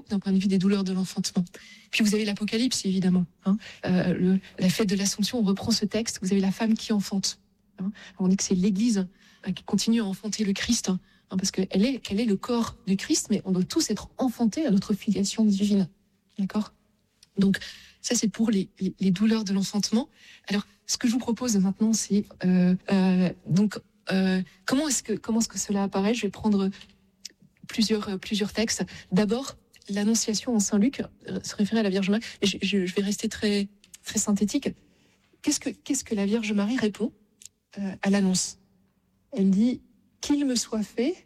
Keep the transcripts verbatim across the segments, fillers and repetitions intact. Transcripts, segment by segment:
d'un point de vue des douleurs de l'enfantement. Puis vous avez l'Apocalypse, évidemment. Hein. Euh, le, la fête de l'Assomption, on reprend ce texte, vous avez la femme qui enfante. Hein. On dit que c'est l'Église hein, qui continue à enfanter le Christ, hein, parce qu'elle est, elle est le corps du Christ, mais on doit tous être enfantés à notre filiation divine. D'accord ? Donc, ça, c'est pour les, les, les douleurs de l'enfantement. Alors, ce que je vous propose maintenant, c'est... Euh, euh, donc, euh, comment, est-ce que, comment est-ce que cela apparaît ? Je vais prendre plusieurs, euh, plusieurs textes. D'abord, l'Annonciation en Saint-Luc, euh, se référer à la Vierge Marie. Je, je, je vais rester très, très synthétique. Qu'est-ce que, qu'est-ce que la Vierge Marie répond euh, à l'annonce ? Elle dit « Qu'il me soit fait,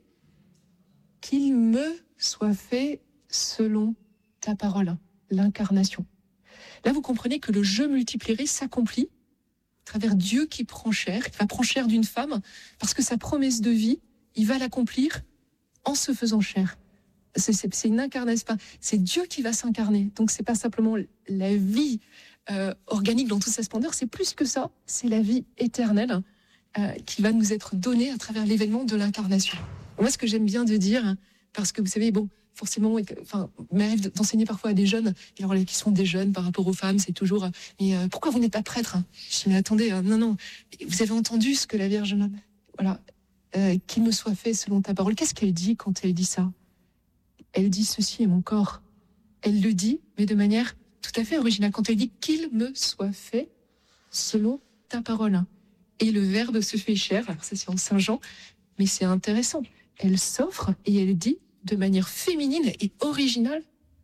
qu'il me soit fait selon ta parole », l'incarnation. Là, vous comprenez que le je multiplierai s'accomplit à travers Dieu qui prend chair, qui va prendre chair d'une femme, parce que sa promesse de vie, il va l'accomplir en se faisant chair. C'est, c'est, c'est une incarnation, c'est Dieu qui va s'incarner. Donc, c'est pas simplement la vie euh, organique dans toute sa splendeur, c'est plus que ça, c'est la vie éternelle euh, qui va nous être donnée à travers l'événement de l'incarnation. Moi, ce que j'aime bien de dire, parce que vous savez, bon, forcément, enfin, il m'arrive d'enseigner parfois à des jeunes, et alors les questions des jeunes par rapport aux femmes, c'est toujours, mais euh, pourquoi vous n'êtes pas prêtre ? Je dis, mais attendez, euh, non, non, vous avez entendu ce que la Vierge, voilà, euh, qu'il me soit fait selon ta parole. Qu'est-ce qu'elle dit quand elle dit ça ? Elle dit, ceci est mon corps. Elle le dit, mais de manière tout à fait originale. Quand elle dit, qu'il me soit fait selon ta parole. Et le Verbe se fait chair, alors ça c'est en Saint Jean, mais c'est intéressant. Elle s'offre et elle dit, de manière féminine et originale,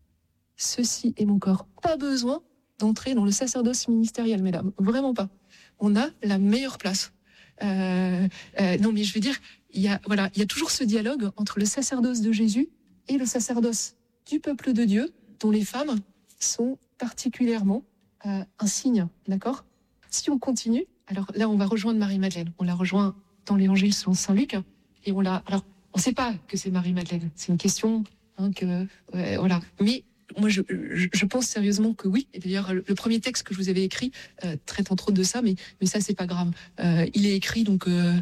ceci est mon corps. Pas besoin d'entrer dans le sacerdoce ministériel, mesdames. Vraiment pas. On a la meilleure place. Euh, euh, non, mais je veux dire, il y a, voilà, il y a toujours ce dialogue entre le sacerdoce de Jésus et le sacerdoce du peuple de Dieu, dont les femmes sont particulièrement euh, un signe, d'accord ? Si on continue, alors là, on va rejoindre Marie-Madeleine. On la rejoint dans l'évangile selon Saint Luc, et on l'a, alors, on ne sait pas que c'est Marie-Madeleine. C'est une question hein, que euh, voilà. Mais moi, je, je, je pense sérieusement que oui. Et d'ailleurs, le, le premier texte que je vous avais écrit euh, traite entre autres de ça, mais mais ça c'est pas grave. Euh, il est écrit, donc euh,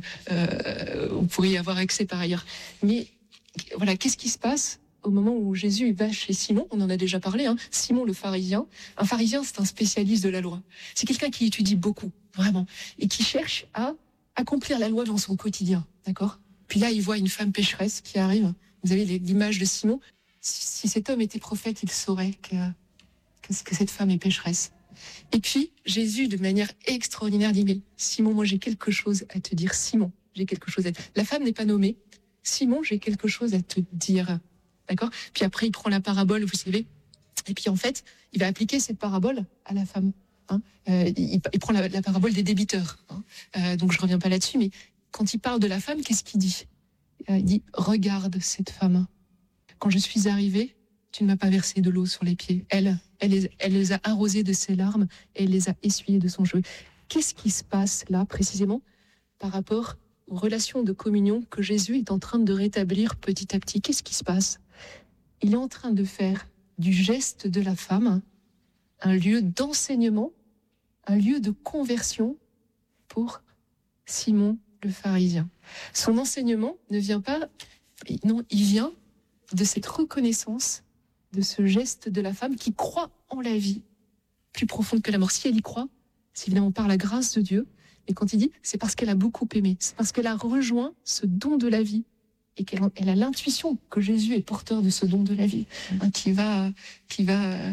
euh, vous pourriez y avoir accès par ailleurs. Mais voilà, qu'est-ce qui se passe au moment où Jésus va chez Simon ? On en a déjà parlé. Hein, Simon le pharisien. Un pharisien, c'est un spécialiste de la loi. C'est quelqu'un qui étudie beaucoup, vraiment, et qui cherche à accomplir la loi dans son quotidien. D'accord ? Puis là, il voit une femme pécheresse qui arrive. Vous avez l'image de Simon. Si, si cet homme était prophète, il saurait que, que, que cette femme est pécheresse. Et puis, Jésus, de manière extraordinaire, dit, mais Simon, moi j'ai quelque chose à te dire. Simon, j'ai quelque chose à te dire. La femme n'est pas nommée. Simon, j'ai quelque chose à te dire. D'accord ? Puis après, il prend la parabole, vous savez. Et puis en fait, il va appliquer cette parabole à la femme. Hein euh, il, il prend la, la parabole des débiteurs. Hein euh, donc je reviens pas là-dessus, mais quand il parle de la femme, qu'est-ce qu'il dit ? Il dit « Regarde cette femme. Quand je suis arrivée, tu ne m'as pas versé de l'eau sur les pieds. Elle, elle les, elle les a arrosés de ses larmes et elle les a essuyés de son cheveu. » Qu'est-ce qui se passe là, précisément, par rapport aux relations de communion que Jésus est en train de rétablir petit à petit ? Qu'est-ce qui se passe ? Il est en train de faire du geste de la femme un lieu d'enseignement, un lieu de conversion pour Simon le pharisien. Son enseignement ne vient pas, non, il vient de cette reconnaissance, de ce geste de la femme qui croit en la vie plus profonde que la mort. Si elle y croit, c'est évidemment par la grâce de Dieu. Et quand il dit, c'est parce qu'elle a beaucoup aimé, c'est parce qu'elle a rejoint ce don de la vie et qu'elle elle a l'intuition que Jésus est porteur de ce don de la vie, hein, qui va, qui va, euh,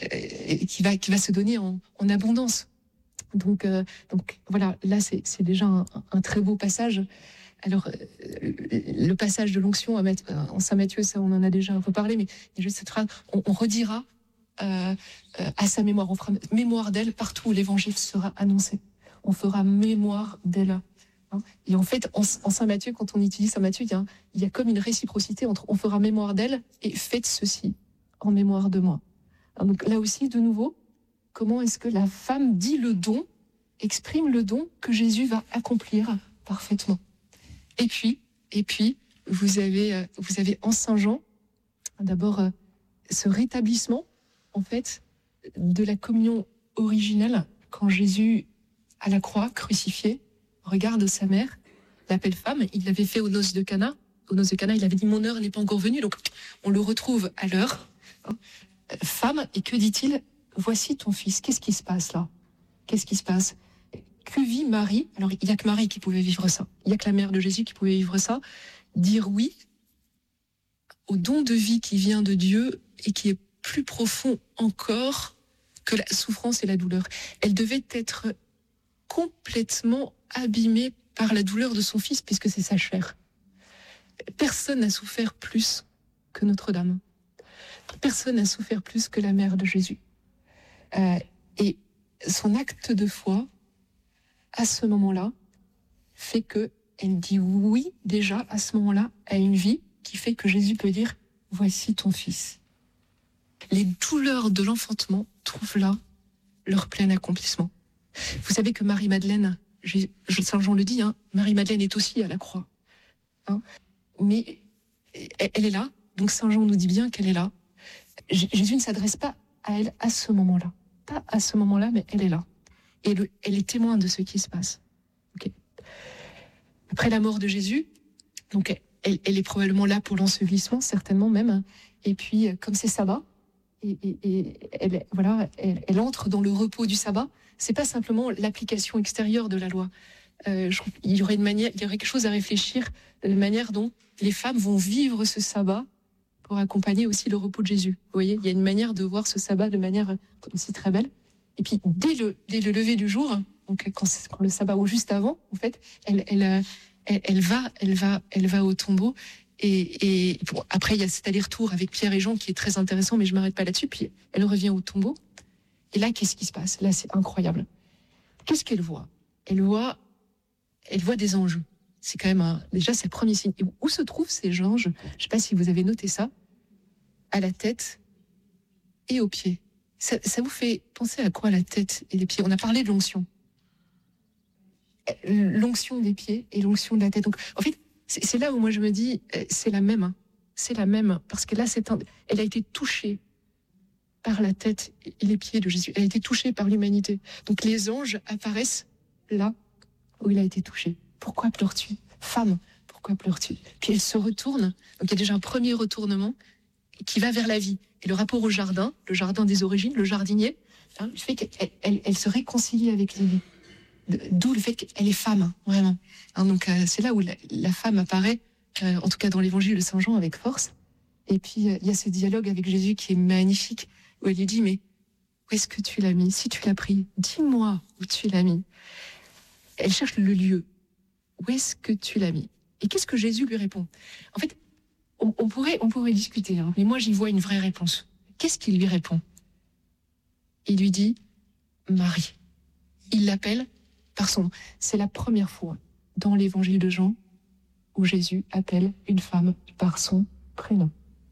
qui va, qui va se donner en, en abondance. Donc, euh, donc voilà, là c'est, c'est déjà un, un très beau passage. Alors, euh, le passage de l'onction à Matthieu, en Saint Matthieu, ça on en a déjà un peu parlé, mais il y a juste cette phrase, on, on redira euh, euh, à sa mémoire, on fera mémoire d'elle partout où l'évangile sera annoncé. On fera mémoire d'elle. Hein. Et en fait, en, en Saint Matthieu, quand on utilise Saint Matthieu, il y a, il y a comme une réciprocité entre on fera mémoire d'elle et faites ceci en mémoire de moi. Hein, donc là aussi, de nouveau, comment est-ce que la femme dit le don, exprime le don que Jésus va accomplir parfaitement. Et puis, et puis, vous avez, vous avez en Saint Jean, d'abord, ce rétablissement, en fait, de la communion originelle, quand Jésus, à la croix, crucifié, regarde sa mère, l'appelle femme, il l'avait fait aux noces de Cana. Aux noces de Cana, il avait dit, mon heure n'est pas encore venue, donc on le retrouve à l'heure. Femme, et que dit-il? Voici ton fils. Qu'est-ce qui se passe là? Qu'est-ce qui se passe? Que vit Marie? Alors, il n'y a que Marie qui pouvait vivre ça. Il n'y a que la mère de Jésus qui pouvait vivre ça. Dire oui au don de vie qui vient de Dieu et qui est plus profond encore que la souffrance et la douleur. Elle devait être complètement abîmée par la douleur de son fils, puisque c'est sa chair. Personne n'a souffert plus que Notre-Dame. Personne n'a souffert plus que la mère de Jésus. Euh, et son acte de foi, à ce moment-là, fait qu'elle dit oui, déjà, à ce moment-là, à une vie qui fait que Jésus peut dire « Voici ton fils ». Les douleurs de l'enfantement trouvent là leur plein accomplissement. Vous savez que Marie-Madeleine, Saint Jean le dit, hein, Marie-Madeleine est aussi à la croix. Hein, mais elle est là, donc Saint Jean nous dit bien qu'elle est là. Jésus ne s'adresse pas à elle à ce moment-là. Pas à ce moment-là, mais elle est là. Et elle, elle est témoin de ce qui se passe. Okay. Après la mort de Jésus, donc elle, elle est probablement là pour l'ensevelissement, certainement même. Et puis, comme c'est sabbat, et, et, et elle, voilà, elle, elle entre dans le repos du sabbat. C'est pas simplement l'application extérieure de la loi. Euh, je, il y aurait une manière, il y aurait quelque chose à réfléchir de la manière dont les femmes vont vivre ce sabbat pour accompagner aussi le repos de Jésus. Vous voyez, il y a une manière de voir ce sabbat de manière aussi très belle. Et puis dès le dès le lever du jour, donc quand, quand le sabbat ou juste avant, en fait, elle elle elle, elle va elle va elle va au tombeau. Et, et bon, après il y a cet aller-retour avec Pierre et Jean qui est très intéressant, mais je m'arrête pas là-dessus. Puis elle revient au tombeau. Et là, qu'est-ce qui se passe? Là, c'est incroyable. Qu'est-ce qu'elle voit? Elle voit elle voit des anges. C'est quand même un, déjà c'est le premier signe. Et où se trouvent ces anges? Je sais pas si vous avez noté ça. À la tête et aux pieds. Ça, ça vous fait penser à quoi, la tête et les pieds? On a parlé de l'onction. L'onction des pieds et l'onction de la tête. Donc, en fait, c'est, c'est là où moi je me dis, c'est la même. Hein. C'est la même. Parce que là, c'est un, elle a été touchée par la tête et les pieds de Jésus. Elle a été touchée par l'humanité. Donc, les anges apparaissent là où il a été touché. Pourquoi pleures-tu? Femme, pourquoi pleures-tu? Puis elle se retourne. Donc, il y a déjà un premier retournement qui va vers la vie. Et le rapport au jardin, le jardin des origines, le jardinier, hein, le fait qu'elle elle, elle se réconcilie avec les vies. D'où le fait qu'elle est femme, hein, vraiment. Hein, donc euh, c'est là où la, la femme apparaît, euh, en tout cas dans l'évangile de Saint Jean, avec force. Et puis il euh, y a ce dialogue avec Jésus qui est magnifique, où elle lui dit, mais où est-ce que tu l'as mis? Si tu l'as pris, dis-moi où tu l'as mis. Elle cherche le lieu. Où est-ce que tu l'as mis? Et qu'est-ce que Jésus lui répond? En fait, On, on, pourrait, on pourrait discuter, hein, mais moi j'y vois une vraie réponse. Qu'est-ce qu'il lui répond? Il lui dit Marie. Il l'appelle par son nom. C'est la première fois dans l'évangile de Jean où Jésus appelle une femme par son prénom.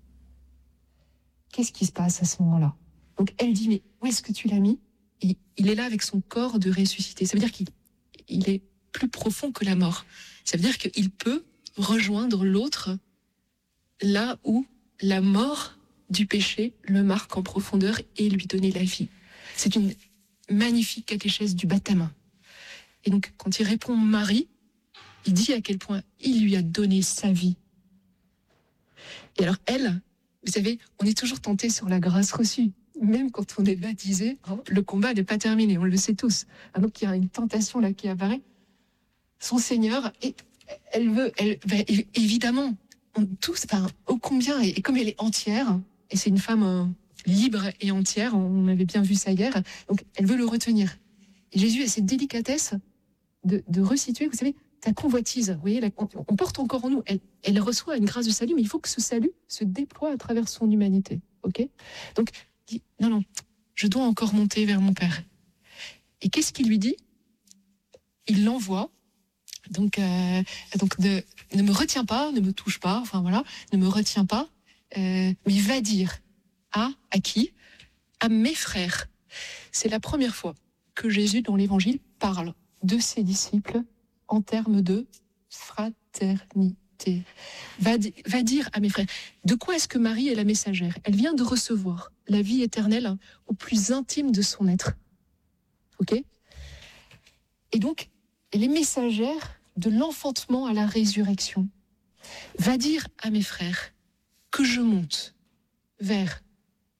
Qu'est-ce qui se passe à ce moment-là? Donc elle dit, mais où est-ce que tu l'as mis? Et il est là avec son corps de ressuscité. Ça veut dire qu'il il est plus profond que la mort. Ça veut dire qu'il peut rejoindre l'autre là où la mort du péché le marque en profondeur et lui donner la vie. C'est une magnifique catéchèse du baptême. Et donc, quand il répond Marie, il dit à quel point il lui a donné sa vie. Et alors, elle, vous savez, on est toujours tenté sur la grâce reçue. Même quand on est baptisé, le combat n'est pas terminé, on le sait tous. Donc, il y a une tentation là qui apparaît. Son Seigneur, et elle veut, elle, ben, évidemment, on, tous, enfin, ô combien, et, et comme elle est entière, et c'est une femme euh, libre et entière, on avait bien vu ça hier, donc elle veut le retenir. Et Jésus a cette délicatesse de, de resituer, vous savez, ta convoitise, vous voyez, la, on, on porte encore en nous, elle, elle reçoit une grâce de salut, mais il faut que ce salut se déploie à travers son humanité, ok? Donc, il dit, non, non, je dois encore monter vers mon Père. Et qu'est-ce qu'il lui dit? Il l'envoie, donc, euh, donc de, ne me retiens pas, ne me touche pas, enfin voilà, ne me retiens pas, euh, mais va dire à, à qui? À mes frères. C'est la première fois que Jésus, dans l'Évangile, parle de ses disciples en termes de fraternité. Va, va dire à mes frères. De quoi est-ce que Marie est la messagère? Elle vient de recevoir la vie éternelle au plus intime de son être. Ok? Et donc, elle est messagère de l'enfantement à la résurrection. Va dire à mes frères que je monte vers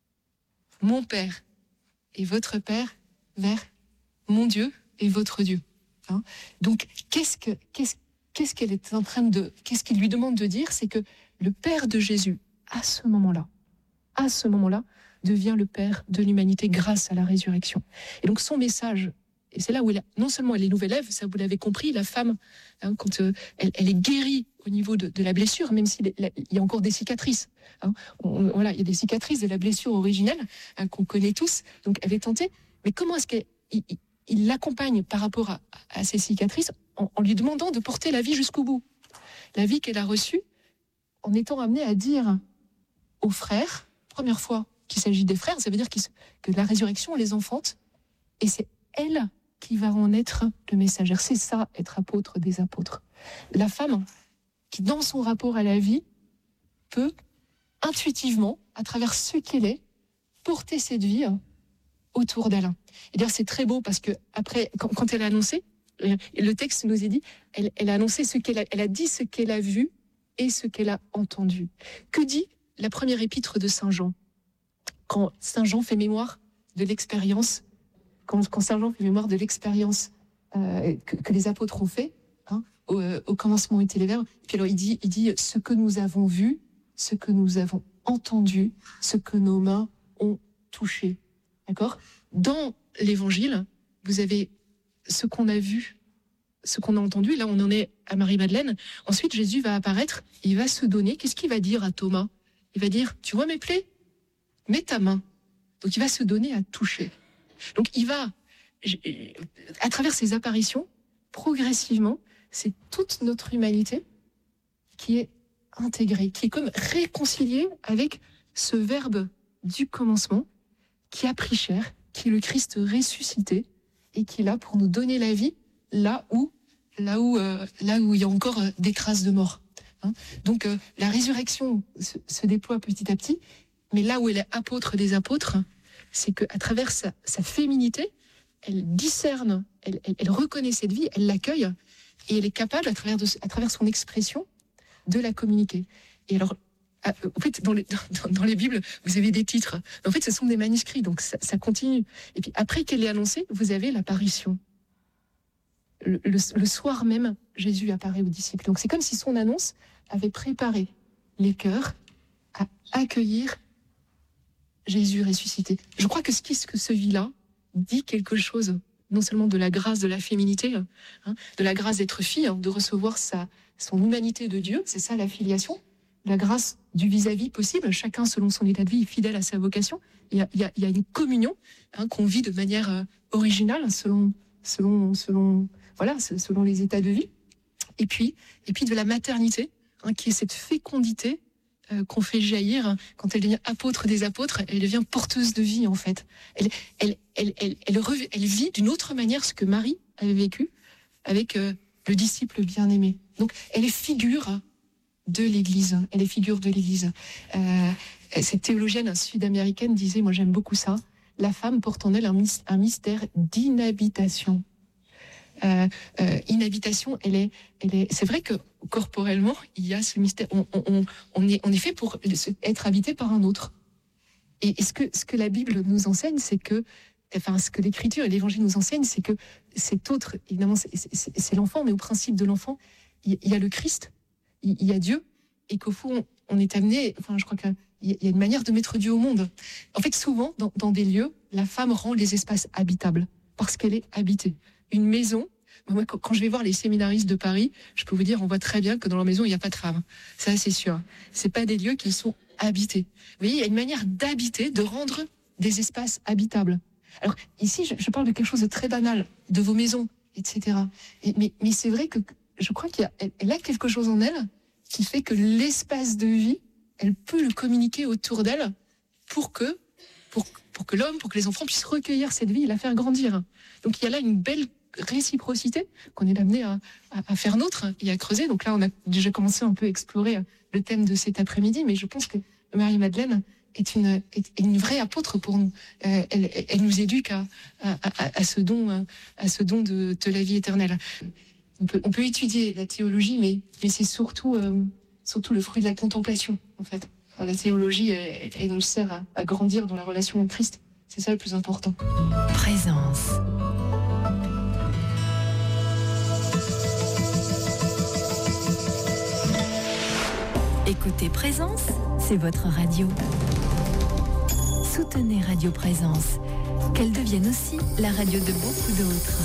mon Père et votre Père vers mon Dieu et votre Dieu. Hein. Donc, qu'est-ce que, qu'est-ce, qu'est-ce qu'elle est en train de, qu'est-ce qu'il lui demande de dire, c'est que le Père de Jésus, à ce moment-là, à ce moment-là, devient le Père de l'humanité grâce à la résurrection. Et donc, son message, et c'est là où elle a, non seulement elle est nouvelle Ève, ça vous l'avez compris, la femme, hein, quand euh, elle, elle est guérie au niveau de, de la blessure, même s'il y a encore des cicatrices. Hein, on, voilà, il y a des cicatrices de la blessure originelle hein, qu'on connaît tous. Donc elle est tentée. Mais comment est-ce qu'il il, il l'accompagne par rapport à, à ces cicatrices en, en lui demandant de porter la vie jusqu'au bout, la vie qu'elle a reçue, en étant amenée à dire aux frères, première fois qu'il s'agit des frères, ça veut dire que la résurrection les enfante, et c'est elle qui va en être le messager. C'est ça, être apôtre des apôtres. La femme qui, dans son rapport à la vie, peut intuitivement, à travers ce qu'elle est, porter cette vie autour d'elle. Et d'ailleurs, c'est très beau parce que après, quand, quand elle a annoncé, le texte nous est dit, elle, elle a annoncé ce qu'elle a, elle a dit ce qu'elle a vu et ce qu'elle a entendu. Que dit la première épître de Saint Jean? Quand Saint Jean fait mémoire de l'expérience Quand, quand Saint Jean fait mémoire de l'expérience euh, que, que les apôtres ont fait, hein, au, au commencement étaient les Verbe, puis alors il dit, il dit ce que nous avons vu, ce que nous avons entendu, ce que nos mains ont touché. D'accord ? Dans l'Évangile, vous avez ce qu'on a vu, ce qu'on a entendu. Là, on en est à Marie-Madeleine. Ensuite, Jésus va apparaître, il va se donner. Qu'est-ce qu'il va dire à Thomas ? Il va dire, tu vois mes plaies ? Mets ta main. Donc, il va se donner à toucher. Donc il va, à travers ces apparitions, progressivement, c'est toute notre humanité qui est intégrée, qui est comme réconciliée avec ce Verbe du commencement qui a pris chair, qui est le Christ ressuscité et qui est là pour nous donner la vie là où, là où, euh, là où il y a encore euh, des traces de mort. Hein. Donc euh, la résurrection se, se déploie petit à petit, mais là où elle est apôtre des apôtres, c'est qu'à travers sa, sa féminité, elle discerne, elle, elle, elle reconnaît cette vie, elle l'accueille, et elle est capable, à travers, de, à travers son expression, de la communiquer. Et alors, en fait, dans les, dans, dans les Bibles, vous avez des titres. En fait, ce sont des manuscrits, donc ça, ça continue. Et puis, après qu'elle est annoncée, vous avez l'apparition. Le, le, le soir même, Jésus apparaît aux disciples. Donc, c'est comme si son annonce avait préparé les cœurs à accueillir Jésus ressuscité. Je crois que ce qui que ce vit-là dit quelque chose, non seulement de la grâce de la féminité, hein, de la grâce d'être fille, hein, de recevoir sa, son humanité de Dieu, c'est ça la filiation, la grâce du vis-à-vis possible, chacun selon son état de vie, fidèle à sa vocation. Il y a, il y a, il y a une communion hein, qu'on vit de manière euh, originale, selon, selon, selon, voilà, selon les états de vie. Et puis, et puis de la maternité, hein, qui est cette fécondité qu'on fait jaillir. Quand elle devient apôtre des apôtres, elle devient porteuse de vie, en fait. Elle, elle, elle, elle, elle, elle, elle vit d'une autre manière ce que Marie avait vécu avec euh, le disciple bien-aimé. Donc, elle est figure de l'Église. Elle est figure de l'Église. Euh, cette théologienne sud-américaine disait, moi j'aime beaucoup ça, la femme porte en elle un, un mystère d'inhabitation. Euh, euh, inhabitation, elle est, elle est. C'est vrai que corporellement, il y a ce mystère. On, on, on est, on est fait pour être habité par un autre. Et, et ce que, ce que la Bible nous enseigne, c'est que, enfin, ce que l'Écriture et l'Évangile nous enseignent, c'est que cet autre, évidemment, c'est, c'est, c'est l'enfant, mais au principe de l'enfant, il, il y a le Christ, il, il y a Dieu, et qu'au fond, on est amené. Enfin, je crois qu'il y a une manière de mettre Dieu au monde. En fait, souvent, dans, dans des lieux, la femme rend les espaces habitables parce qu'elle est habitée. Une maison, moi, quand je vais voir les séminaristes de Paris, je peux vous dire, on voit très bien que dans leur maison, il n'y a pas de femme. Ça, c'est sûr. C'est pas des lieux qui sont habités. Vous voyez, il y a une manière d'habiter, de rendre des espaces habitables. Alors, ici, je, je parle de quelque chose de très banal, de vos maisons, et cetera. Et, mais, mais c'est vrai que je crois qu'elle elle a quelque chose en elle qui fait que l'espace de vie, elle peut le communiquer autour d'elle pour que, pour, pour que l'homme, pour que les enfants puissent recueillir cette vie et la faire grandir. Donc, il y a là une belle réciprocité qu'on est amené à, à, à faire nôtre et à creuser. Donc là, on a déjà commencé un peu à explorer le thème de cet après-midi, mais je pense que Marie-Madeleine est une, est une vraie apôtre pour nous. Euh, elle, elle nous éduque à, à, à, à ce don, à ce don de, de la vie éternelle. On peut, on peut étudier la théologie, mais, mais c'est surtout, euh, surtout le fruit de la contemplation, en fait. La théologie, elle, elle nous sert à, à grandir dans la relation au Christ. C'est ça le plus important. Présence. Écoutez Présence, c'est votre radio. Soutenez Radio Présence, qu'elle devienne aussi la radio de beaucoup d'autres.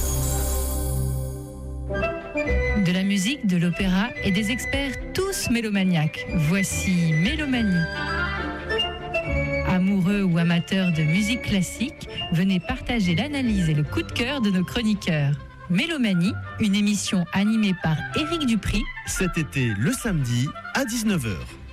De la musique, de l'opéra et des experts tous mélomaniaques. Voici Mélomanie. Amoureux ou amateurs de musique classique, venez partager l'analyse et le coup de cœur de nos chroniqueurs. Mélomanie, une émission animée par Éric Dupri. Cet été, le samedi, à dix-neuf heures.